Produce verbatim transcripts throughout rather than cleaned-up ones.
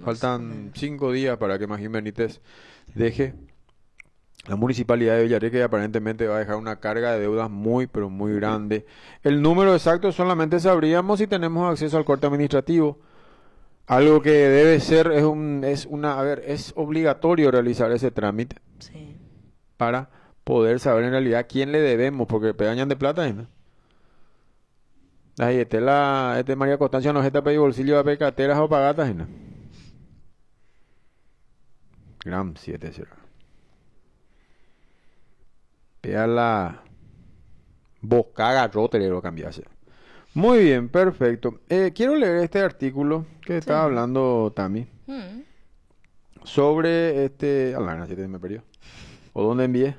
Faltan cinco días para que Magín Benítez deje la municipalidad de Villarrica y aparentemente va a dejar una carga de deudas muy, pero muy grande. El número exacto solamente sabríamos si tenemos acceso al corte administrativo. Algo que debe ser, es un, es una, a ver, es obligatorio realizar ese trámite Sí. para poder saber en realidad quién le debemos, porque pegañan de plata, ¿no? Ahí, este la, este María Constancia no está pedí bolsillo a pecateras o pagatas, ¿no? Gram siete será. Pega la bocaga rotere lo cambiase. Muy bien, perfecto. Eh, quiero leer este artículo que estaba Sí. hablando Tami Mm. sobre este. A la siete me perdió. ¿O dónde envié?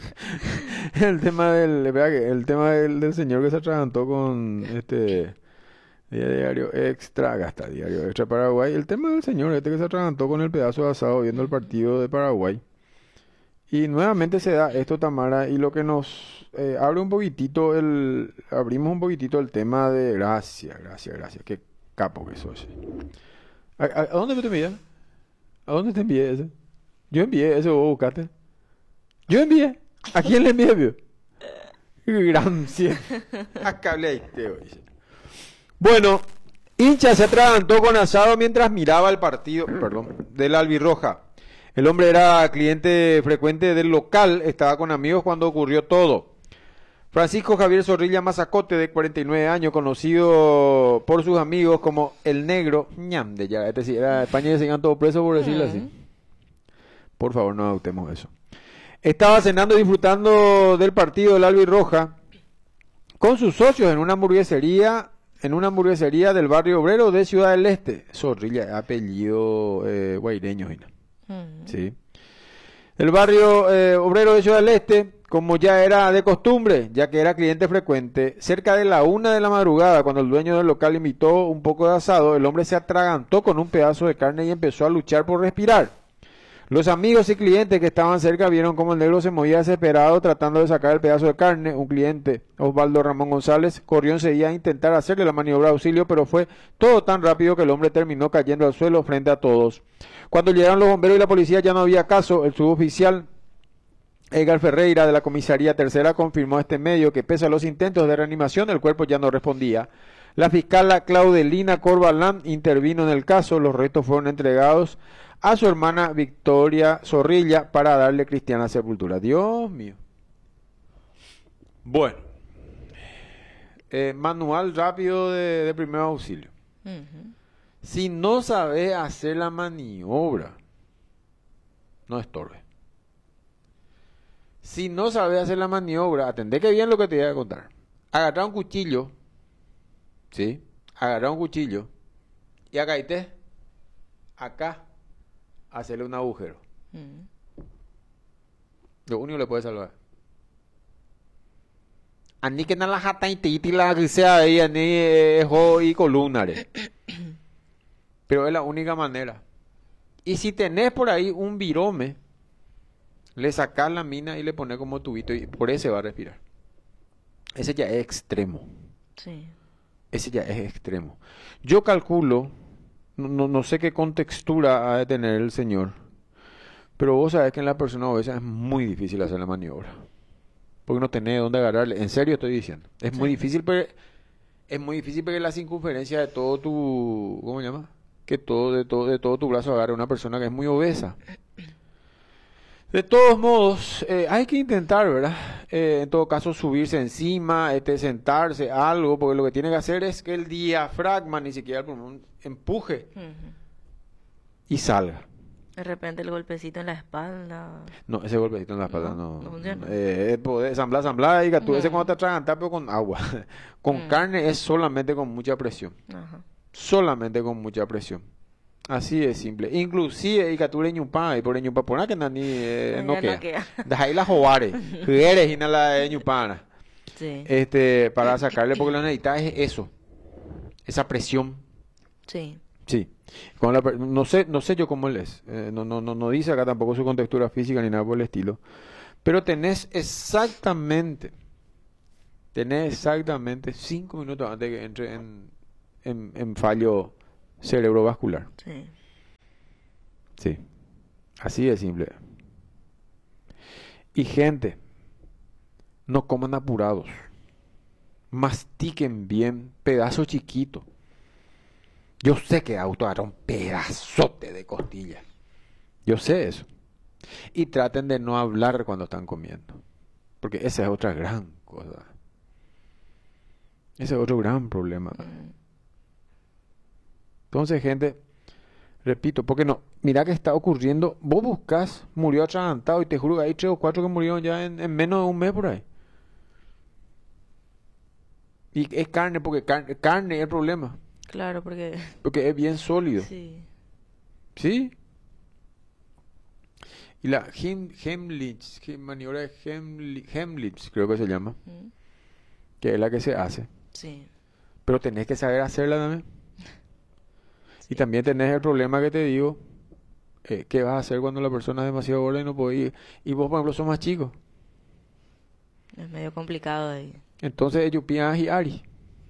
El tema del, vea que el tema del, del señor que se atragantó con este diario extra, gasta diario extra Paraguay. El tema del señor este que se atragantó con el pedazo de asado viendo el partido de Paraguay. Y nuevamente se da esto, Tamara, y lo que nos eh, abre un poquitito el, abrimos un poquitito el tema de gracias, gracias, gracias. Qué capo que sos. ¿A, a, a dónde te envié? ¿A dónde te envié ese? Yo envié ese, vos buscaste. Yo envié. ¿A quién le envié, vio? Gran cien. Acá hablé ahí, te voy. Bueno, hincha se atragantó con asado mientras miraba el partido, perdón, del Albirroja. El hombre era cliente frecuente del local, estaba con amigos cuando ocurrió todo. Francisco Javier Zorrilla Mazacote, de cuarenta y nueve años, conocido por sus amigos como El Negro, ñam, de ya, este sí, era de España y se iban todos presos por decirlo así. Mm. Por favor, no adoptemos eso. Estaba cenando y disfrutando del partido del Albirroja con sus socios en una hamburguesería, en una hamburguesería del barrio obrero de Ciudad del Este. Zorrilla, apellido eh, guaireño, ¿no? Mm. Sí. El barrio eh, obrero de Ciudad del Este, como ya era de costumbre, ya que era cliente frecuente, cerca de la una de la madrugada, cuando el dueño del local invitó un poco de asado, el hombre se atragantó con un pedazo de carne y empezó a luchar por respirar. Los amigos y clientes que estaban cerca vieron cómo el negro se movía desesperado tratando de sacar el pedazo de carne. Un cliente, Osvaldo Ramón González, corrió enseguida a intentar hacerle la maniobra de auxilio, pero fue todo tan rápido que el hombre terminó cayendo al suelo frente a todos. Cuando llegaron los bomberos y la policía ya no había caso. El suboficial Edgar Ferreira de la comisaría tercera confirmó a este medio que pese a los intentos de reanimación el cuerpo ya no respondía. La fiscal Claudelina Corbalán intervino en el caso. Los restos fueron entregados a su hermana Victoria Zorrilla para darle cristiana sepultura. Dios mío. Bueno, eh, manual rápido de, de primer auxilio. Ujú. Si no sabes hacer la maniobra, no estorbe. Si no sabes hacer la maniobra, atendé que bien lo que te voy a contar. Agarrar un cuchillo, ¿sí? Agarrar un cuchillo y acá, acá, hacerle un agujero. Mm. Lo único que le puede salvar. Ani que na la jata y titi la que sea ahí, ani ejo y columnare. Pero es la única manera. Y si tenés por ahí un virome, le sacás la mina y le pones como tubito y por ese va a respirar. Ese ya es extremo. Sí. Ese ya es extremo. Yo calculo, no, no, no sé qué contextura ha de tener el señor, pero vos sabés que en la persona obesa es muy difícil hacer la maniobra. Porque no tenés dónde agarrarle. En serio estoy diciendo. Es muy Sí. difícil, pero es muy difícil porque la circunferencia de todo tu, ¿cómo se llama? Que todo de todo de todo tu brazo agarre una persona que es muy obesa. De todos modos, eh, hay que intentar, ¿verdad? Eh, en todo caso, subirse encima, este, sentarse, algo, porque lo que tiene que hacer es que el diafragma, ni siquiera el pulmón, empuje Ujú. y salga. De repente el golpecito en la espalda. No, ese golpecito en la espalda No, no. no funciona. Eh, poder ensamblar, ensamblar, y tú ese Ujú. cuando te atragantas, pero con agua. Con Mm. carne es solamente con mucha presión. Ajá. Solamente con mucha presión. Así de simple. Inclusive, y que tú le ñupa, y por ñupa, por nada que nani eh, no Ya no queda. queda. Deja ahí la jovare. Jueres y no la de ñupana. Sí. Este, para sacarle, porque lo que necesitas es eso. Esa presión. Sí. Sí. Con la per- no sé, no sé yo cómo él es. Eh, no, no, no, no dice acá tampoco su contextura física ni nada por el estilo. Pero tenés exactamente, tenés exactamente cinco minutos antes de que entre en, en, en fallo cerebrovascular. Sí. Sí, así de simple. Y gente, no coman apurados. Mastiquen bien, pedazo chiquito. Yo sé que auto agarra un pedazote de costilla. Yo sé eso. Y traten de no hablar cuando están comiendo. Porque esa es otra gran cosa. Ese es otro gran problema. Mm, Entonces, gente, repito, porque no, mira que está ocurriendo. Vos buscas, murió atragantado y te juro que hay tres o cuatro que murieron ya en, en menos de un mes por ahí. Y es carne, porque carne, carne es el problema. claro, porque Porque es bien sólido. sí. ¿Sí? Y la Hem, Heimlich, que maniobra de Heimlich, Heimlich, creo que se llama, Mm, que es la que se hace. sí, Pero tenés que saber hacerla también. Y sí. también tenés el problema que te digo, eh, ¿qué vas a hacer cuando la persona es demasiado gorda y no puede ir? Y vos, por ejemplo, sos más chico. Es medio complicado ahí. Entonces ellos piensas y Ari.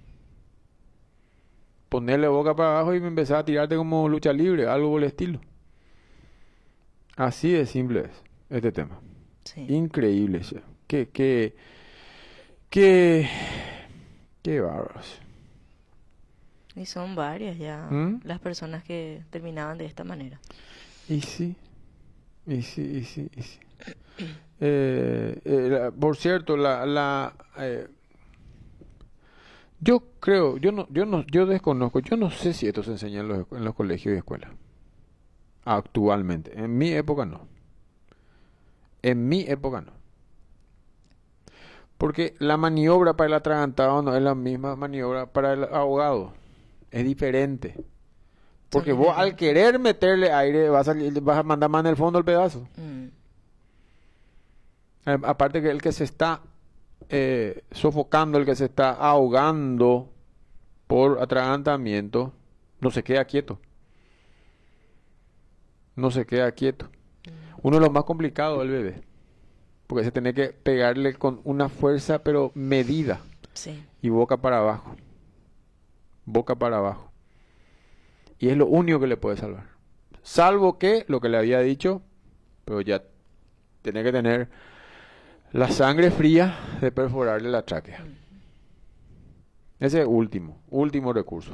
Ponerle boca para abajo y me empezás a tirarte como lucha libre, algo por el estilo. Así de simple es este tema. Sí. Increíble, che. Qué, qué, qué, qué bárbaros. Y son varias ya ¿Mm? las personas que terminaban de esta manera. Y sí, y sí, y sí, y sí. Eh, eh, la- por cierto, la, la, eh, yo creo, yo no, yo no, yo desconozco, yo no sé si esto se enseña en los, en los colegios y escuelas. Actualmente, en mi época no. En mi época no. Porque la maniobra para el atragantado no es la misma maniobra para el ahogado. Es diferente. Son Porque vos al diferentes. querer meterle aire vas a, vas a mandar más en el fondo el pedazo. Mm, Eh, aparte que el que se está eh, sofocando, el que se está ahogando por atragantamiento, no se queda quieto. No se queda quieto. mm, Uno de los más complicados es el bebé. Porque se tiene que pegarle con una fuerza pero medida. sí. Y boca para abajo. Boca para abajo. Y es lo único que le puede salvar. Salvo que, lo que le había dicho, pero ya tiene que tener la sangre fría de perforarle la tráquea. Mm, Ese es último, último recurso.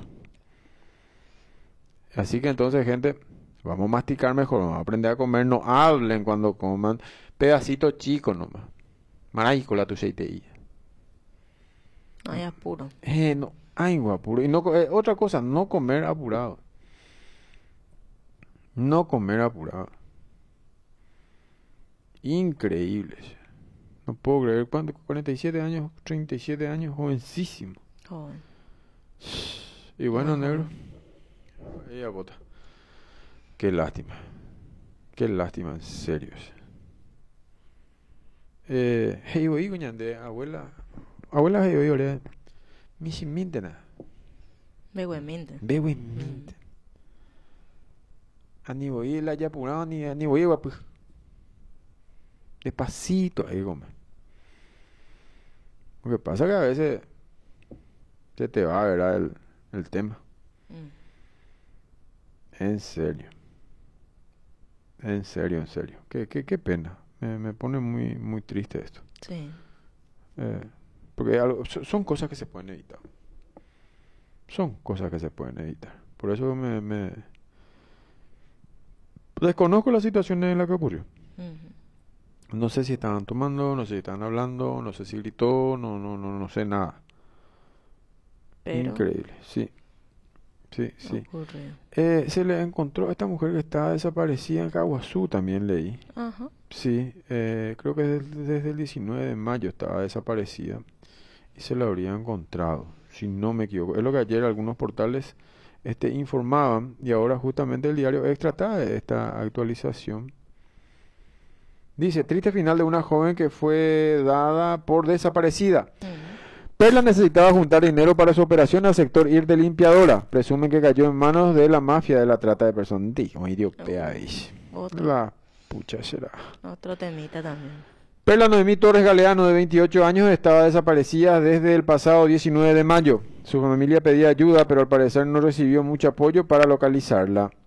Así que entonces, gente, vamos a masticar mejor, vamos a aprender a comer, no hablen cuando coman, pedacitos chicos nomás. Maraico la tu aceite. no hay apuro. Eh, no, ay, apuro. Y no, co- eh, otra cosa, no comer apurado. No comer apurado. Increíble. No puedo creer, ¿cuánto? cuarenta y siete años, treinta y siete años, jovencísimo. Joven. Y bueno, Muy negro, joven. ella bota. Qué lástima. Qué lástima, en serio. Eh, hey, oí, de abuela. Abuela, hey, oí, ore. Mishi mintena. Beguemente. Bebe Mm, minten. Ani voy la ya apurado, ni ani voy guapu. Despacito, ahí, goma. Lo que pasa es que a veces se te va, ¿verdad? El, el tema. mm, En serio. En serio, en serio. Qué, qué, qué pena. Me, me pone muy, muy triste esto. sí. Eh, porque algo- so- son cosas que se pueden evitar. Son cosas que se pueden evitar. Por eso me, me desconozco las situaciones en las que ocurrió. Ujú. No sé si estaban tomando, no sé si estaban hablando, no sé si gritó, no, no, no, no sé nada. Pero Increíble, sí, sí, sí. ocurrió. Eh, se le encontró a esta mujer que estaba desaparecida en Caguazú, también leí. Ajá. Sí, eh, creo que desde, desde el diecinueve de mayo estaba desaparecida y se la habría encontrado, si no me equivoco. Es lo que ayer algunos portales este, informaban y ahora justamente el diario Extra trae esta actualización. Dice, triste final de una joven que fue dada por desaparecida. Ujú. Perla necesitaba juntar dinero para su operación al sector ir de limpiadora. Presumen que cayó en manos de la mafia de la trata de personas. Dijo, idiopea, dice. Otro, La pucha será. otro temita también. Perla Noemí Torres Galeano, de veintiocho años, estaba desaparecida desde el pasado diecinueve de mayo. Su familia pedía ayuda, pero al parecer no recibió mucho apoyo para localizarla.